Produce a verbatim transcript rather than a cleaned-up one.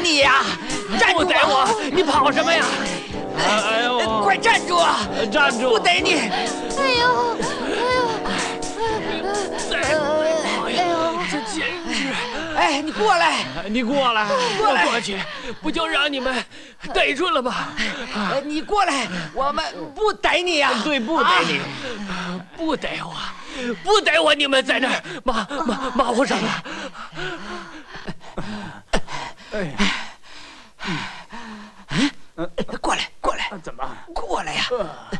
你呀！站住！ 不逮我，你跑什么呀？ 哎呦！快站住啊！ 站住！ 不逮你！ 哎呦！哎呦！ 哎呦！这简直！ 哎，你过来！ 你过来！ 过来！ 我过去，不就让你们逮住了吗？ 你过来，我们不逮你呀！ 对，不逮你，不逮我，不逮我，你们在那儿马马马虎什么？ 哎，嗯，过来，过来， 怎么？ 过来呀！